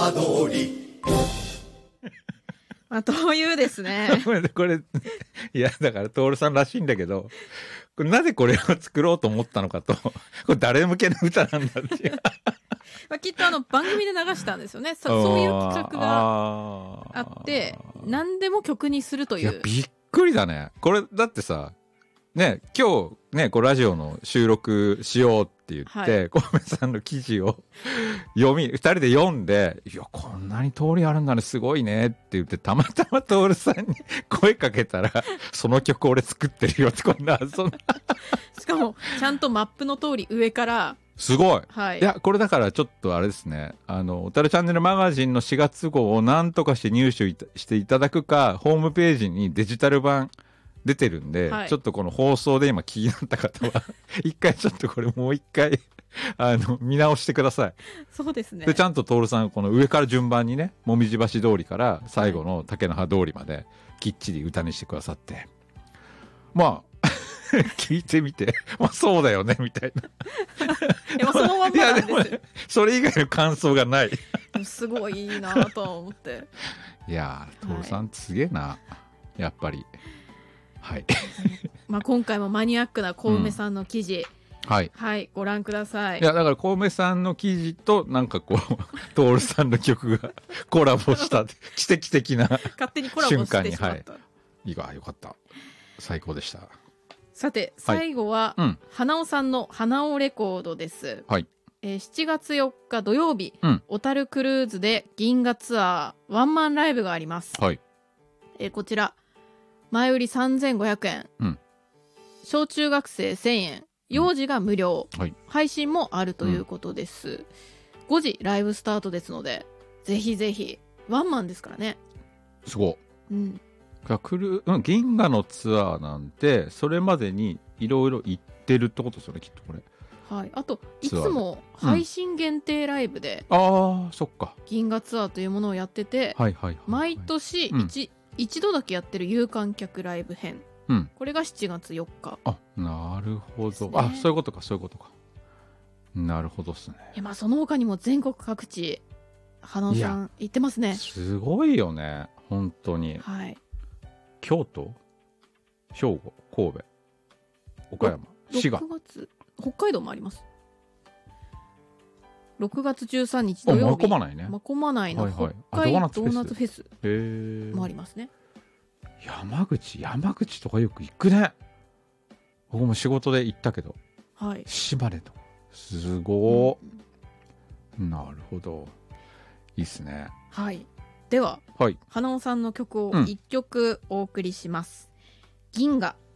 葉通りまあ、というですね。 これ、いや、だから、徹さんらしいんだけど、これなぜこれを作ろうと思ったのかと、これ誰向けの歌なんだっていう。 まあ、きっと番組で流したんですよね。そういう企画があって、何でも曲にするという。 いや、びっくりだね。これ、だってさ、ね、今日ね、こうラジオの収録しようって言って、コウメさんの記事を二人で読んで、いや、こんなに通りあるんだね、すごいねって言って、たまたま徹さんに声かけたら、その曲俺作ってるよって、こんな、 しかも、ちゃんとマップの通り上から、 すごい。 はい。 いや、これだからちょっとあれですね。おたるチャンネルマガジンの4月号を何とかして入手していただくか、ホームページにデジタル版出てるんで、 はい、 ちょっとこの放送で今気になった方は、一回ちょっとこれもう一回、見直してください。 そうですね。 で、ちゃんと徹さん、この上から順番にね、もみじ橋通りから最後の竹の葉通りまで、きっちり歌にしてくださって。まあ、聞いてみて、まあそうだよね、みたいな。 いや、そのまんまなんです。いや、でもね、 それ以外の感想がない。 すごいいいなと思って。 いやー、徹さんすげえな。やっぱり。はい。 まあ今回もマニアックなコウメさんの記事、 はい。 はい、ご覧ください。 いや、だからコウメさんの記事と、なんかこう、徹さんの曲がコラボした、奇跡的な勝手にコラボしてしまった。 はい。いいか、よかった。最高でした。 さて、最後は、花尾さんの花尾レコードです。 はい。 7月4日土曜日、小樽クルーズで銀河ツアーワンマンライブがあります。 はい。 こちら、前売り3500円、小中学生1000円、幼児が無料、配信もあるということです。5時ライブスタートですので、ぜひぜひ、ワンマンですからね。 すごい。銀河のツアーなんて、それまでにいろいろ行ってるってことですよね、きっとこれ。 はい。あと、いつも配信限定ライブで、 ああ、そっか。 銀河ツアーというものをやってて、毎年一度だけやってる有観客ライブ編。これが7月4日。 あ、なるほど。あ、そういうことか、そういうことか。なるほどっすね。 いや、まあその他にも全国各地、花尾さん行ってますね。 すごいよね、本当に。 はい。 京都、兵庫、神戸、岡山、滋賀。 北海道もあります。6月13日土曜日。 まこまないね。 まこまないの北海道ドーナツフェスもありますね。 山口とかよく行くね。僕も仕事で行ったけど。 はい。 島根と。すごー。なるほど。いいっすね。 はい。では、花尾さんの曲を1曲お送りします。銀河